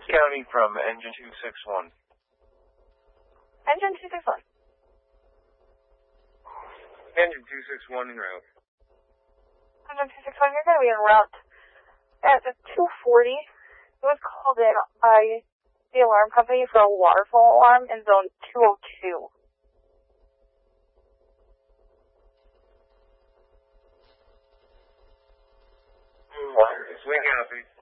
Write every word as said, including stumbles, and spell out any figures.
County from engine two six one. Engine two six one. Engine two six one en route. Engine two six one, you're going to be en route at the two forty. It was called in by the alarm company for a waterfall alarm in zone two oh two. Swing copy.